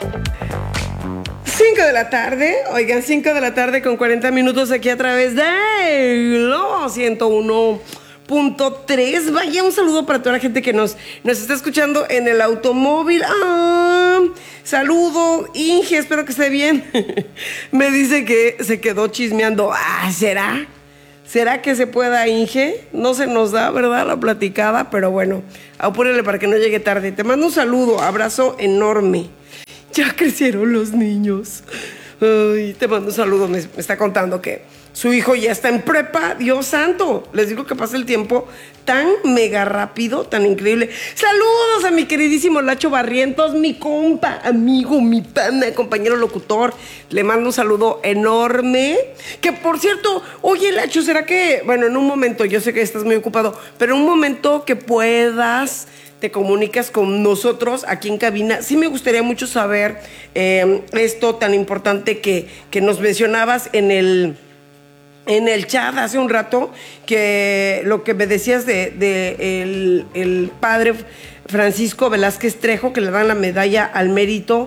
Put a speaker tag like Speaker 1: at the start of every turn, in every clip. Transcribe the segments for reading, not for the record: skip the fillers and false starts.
Speaker 1: 5 de la tarde, oigan, 5 de la tarde con 40 minutos aquí a través de Globo 101.3. Vaya, un saludo para toda la gente que nos está escuchando en el automóvil. Saludo, Inge, espero que esté bien. Me dice que se quedó chismeando. ¿Será? ¿Será que se pueda, Inge? No se nos da, ¿verdad? La platicada, pero bueno, apúrele para que no llegue tarde. Te mando un saludo, abrazo enorme. Ya crecieron los niños. Ay, te mando un saludo. Me está contando que su hijo ya está en prepa. Dios santo. Les digo que pasa el tiempo tan mega rápido, tan increíble. Saludos a mi queridísimo Lacho Barrientos, mi compa, amigo, mi pana, compañero locutor. Le mando un saludo enorme. Que por cierto, oye, Lacho, ¿será que, bueno, en un momento, yo sé que estás muy ocupado, pero en un momento que puedas, te comunicas con nosotros aquí en cabina? Sí me gustaría mucho saber esto tan importante que nos mencionabas en el chat hace un rato, que lo que me decías de el padre Francisco Velázquez Trejo, que le dan la medalla al mérito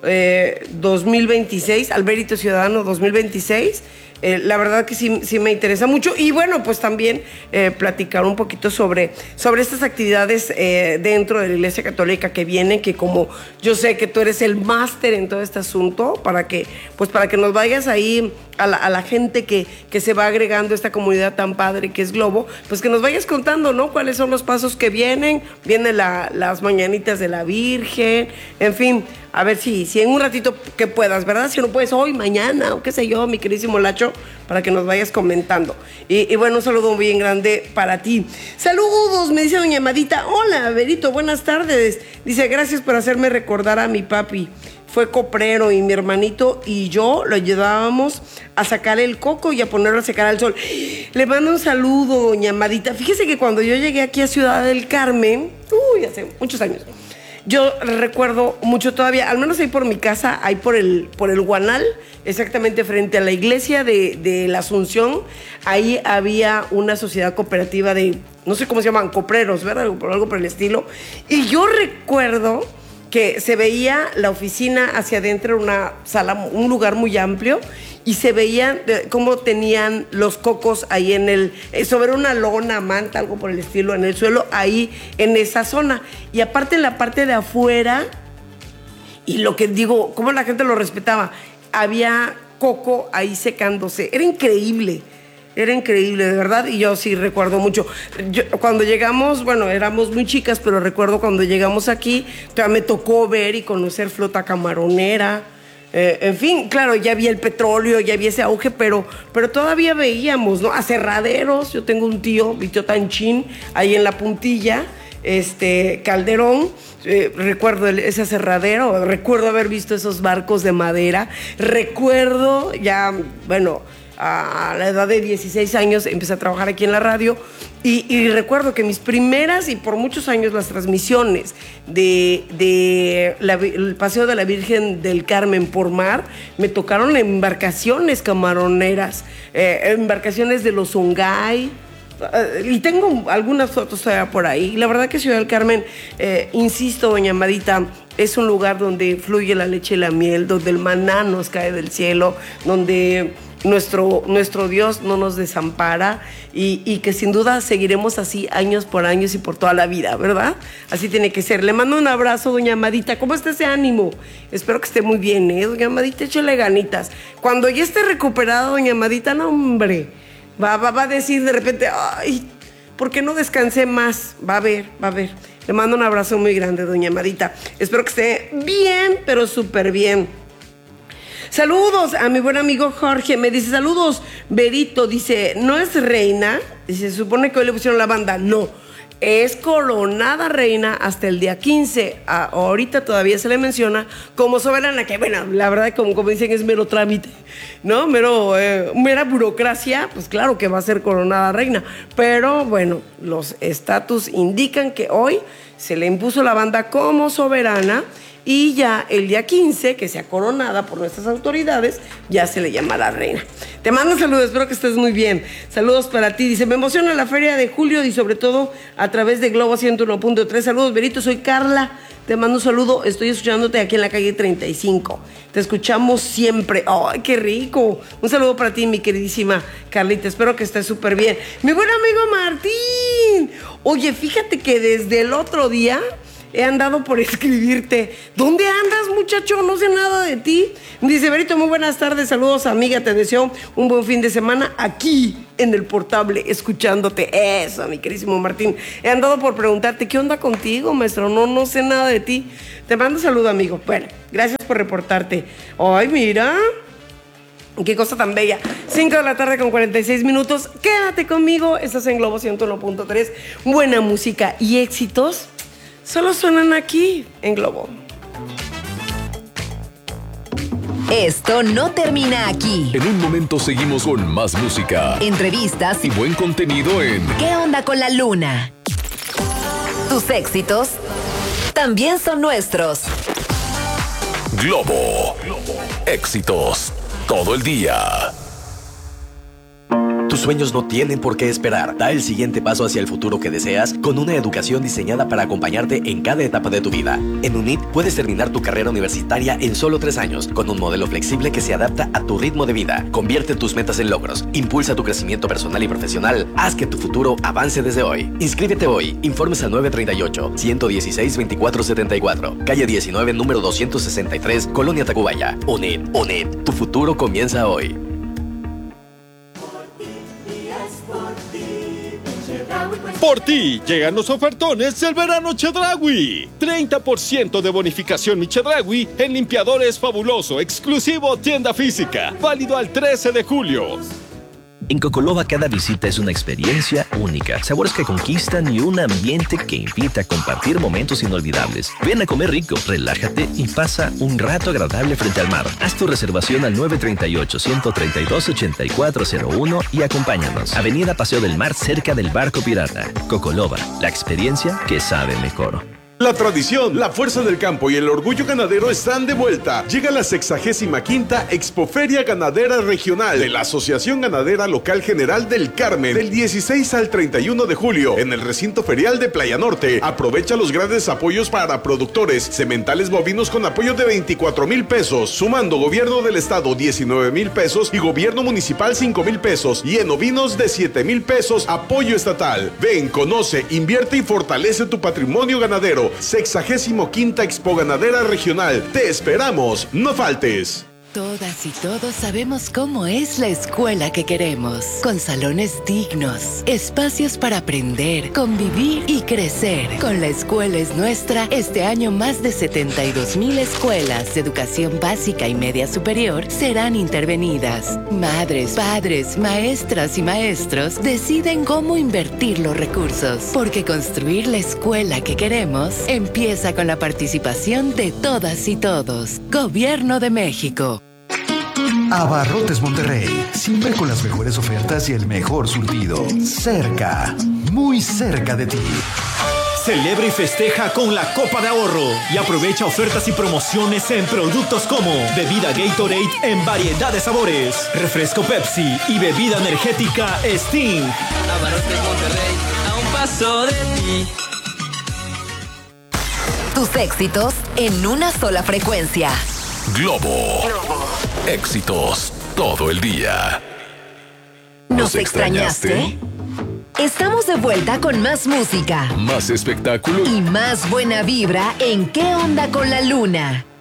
Speaker 1: 2026, al mérito ciudadano 2026. La verdad que sí me interesa mucho. Y bueno, pues también platicar un poquito sobre estas actividades dentro de la Iglesia Católica que vienen, que como yo sé que tú eres el máster en todo este asunto, para que nos vayas ahí a la gente que se va agregando a esta comunidad tan padre que es Globo, pues que nos vayas contando, ¿no? Cuáles son los pasos que vienen las mañanitas de la Virgen, en fin. A ver si en un ratito que puedas, ¿verdad? Si no puedes hoy, mañana, o qué sé yo, mi queridísimo Lacho, para que nos vayas comentando. Y bueno, un saludo bien grande para ti. Saludos, me dice doña Amadita. Hola, Berito, buenas tardes. Dice, gracias por hacerme recordar a mi papi. Fue coprero y mi hermanito y yo lo ayudábamos a sacar el coco y a ponerlo a secar al sol. Le mando un saludo, doña Amadita. Fíjese que cuando yo llegué aquí a Ciudad del Carmen, hace muchos años, yo recuerdo mucho todavía, al menos ahí por mi casa, ahí por el Guanal, exactamente frente a la iglesia de la Asunción, ahí había una sociedad cooperativa de, no sé cómo se llaman, copreros, ¿verdad? Algo por el estilo. Y yo recuerdo que se veía la oficina hacia adentro, una sala, un lugar muy amplio, y se veían cómo tenían los cocos ahí sobre una lona, manta, algo por el estilo, en el suelo, ahí en esa zona. Y aparte en la parte de afuera, y lo que digo, cómo la gente lo respetaba, había coco ahí secándose. Era increíble, de verdad, y yo sí recuerdo mucho. Cuando llegamos, bueno, éramos muy chicas, pero recuerdo cuando llegamos aquí, me tocó ver y conocer flota camaronera. En fin, claro, ya había el petróleo, ya había ese auge, pero todavía veíamos, ¿no? Aserraderos. Yo tengo un tío, mi tío Tanchín, ahí en la Puntilla, Calderón. Recuerdo ese aserradero, recuerdo haber visto esos barcos de madera, recuerdo ya, bueno, a la edad de 16 años empecé a trabajar aquí en la radio y recuerdo que mis primeras y por muchos años las transmisiones el Paseo de la Virgen del Carmen por mar me tocaron embarcaciones camaroneras, embarcaciones de los Songay. Y tengo algunas fotos todavía por ahí. La verdad que Ciudad del Carmen, insisto, doña Amadita, es un lugar donde fluye la leche y la miel, donde el maná nos cae del cielo, donde nuestro Dios no nos desampara y que sin duda seguiremos así años por años y por toda la vida, ¿verdad? Así tiene que ser. Le mando un abrazo, doña Amadita. ¿Cómo está ese ánimo? Espero que esté muy bien, doña Amadita, échale ganitas. Cuando ya esté recuperada, doña Amadita, no, hombre, va a decir de repente, ay, ¿por qué no descansé más? Va a ver. Le mando un abrazo muy grande, doña Amadita. Espero que esté bien, pero súper bien. Saludos a mi buen amigo Jorge. Me dice, saludos, Berito. Dice, ¿no es reina? Dice, se supone que hoy le pusieron la banda. No, es coronada reina hasta el día 15. Ahorita todavía se le menciona como soberana, que bueno, la verdad, como dicen, es mero trámite, ¿no? Mera burocracia. Pues claro que va a ser coronada reina. Pero bueno, los estatus indican que hoy se le impuso la banda como soberana. Y ya el día 15, que sea coronada por nuestras autoridades, ya se le llama la reina. Te mando saludos, espero que estés muy bien. Saludos para ti. Dice, me emociona la feria de julio y sobre todo a través de Globo 101.3. Saludos, Berito, soy Carla te mando un saludo, estoy escuchándote aquí en la calle 35. Te escuchamos siempre. ¡Ay, qué rico! Un saludo para ti, mi queridísima Carlita. Espero que estés súper bien. Mi buen amigo Martín. Oye, fíjate que desde el otro día he andado por escribirte. ¿Dónde andas, muchacho? No sé nada de ti. Dice, Berito, muy buenas tardes. Saludos, amiga. Te deseo un buen fin de semana aquí en el portable, escuchándote. Eso, mi querísimo Martín. He andado por preguntarte, ¿qué onda contigo, maestro? No sé nada de ti. Te mando un saludo, amigo. Bueno, gracias por reportarte. Ay, mira. Qué cosa tan bella. 5 de la tarde con 46 minutos. Quédate conmigo. Estás en Globo 101.3. Buena música y éxitos solo suenan aquí en Globo.
Speaker 2: Esto no termina aquí.
Speaker 3: En un momento seguimos con más música,
Speaker 2: Entrevistas
Speaker 3: y buen contenido en
Speaker 2: ¿Qué onda con la luna? Tus éxitos también son nuestros.
Speaker 3: Globo. Éxitos todo el día.
Speaker 4: Tus sueños no tienen por qué esperar. Da el siguiente paso hacia el futuro que deseas con una educación diseñada para acompañarte en cada etapa de tu vida. En UNIT puedes terminar tu carrera universitaria en solo 3 años, con un modelo flexible que se adapta a tu ritmo de vida. Convierte tus metas en logros, impulsa tu crecimiento personal y profesional, haz que tu futuro avance desde hoy. Inscríbete hoy. Informes al 938-116-2474, calle 19, número 263, Colonia Tacubaya. UNIT, tu futuro comienza hoy.
Speaker 5: Por ti llegan los ofertones del verano Chedraui. 30% de bonificación Mi Chedraui en limpiadores fabuloso, exclusivo tienda física. Válido al 13 de julio.
Speaker 6: En Cocoloba cada visita es una experiencia única, sabores que conquistan y un ambiente que invita a compartir momentos inolvidables. Ven a comer rico, relájate y pasa un rato agradable frente al mar. Haz tu reservación al 938-132-8401 y acompáñanos. Avenida Paseo del Mar, cerca del Barco Pirata. Cocoloba, la experiencia que sabe mejor.
Speaker 7: La tradición, la fuerza del campo y el orgullo ganadero están de vuelta. Llega la 65ª Expoferia Ganadera Regional de la Asociación Ganadera Local General del Carmen, del 16 al 31 de julio, en el recinto ferial de Playa Norte. Aprovecha los grandes apoyos para productores, sementales bovinos con apoyo de 24,000 pesos, sumando gobierno del estado 19,000 pesos y gobierno municipal 5,000 pesos, y en ovinos de 7,000 pesos, apoyo estatal. Ven, conoce, invierte y fortalece tu patrimonio ganadero. 65ª Expo Ganadera Regional. Te esperamos, no faltes.
Speaker 8: Todas y todos sabemos cómo es la escuela que queremos, con salones dignos, espacios para aprender, convivir y crecer. Con La Escuela es Nuestra, este año más de 72,000 escuelas de educación básica y media superior serán intervenidas. Madres, padres, maestras y maestros deciden cómo invertir los recursos, porque construir la escuela que queremos empieza con la participación de todas y todos. Gobierno de México.
Speaker 9: Abarrotes Monterrey, siempre con las mejores ofertas y el mejor surtido. Cerca, muy cerca de ti.
Speaker 10: Celebra y festeja con la Copa de Ahorro y aprovecha ofertas y promociones en productos como bebida Gatorade en variedad de sabores, refresco Pepsi y bebida energética Sting.
Speaker 11: Abarrotes Monterrey, a un paso de ti.
Speaker 2: Tus éxitos en una sola frecuencia.
Speaker 3: Globo. Éxitos todo el día.
Speaker 2: ¿Nos extrañaste? Estamos de vuelta con más música,
Speaker 3: más espectáculo
Speaker 2: y más buena vibra en ¿Qué onda con la luna?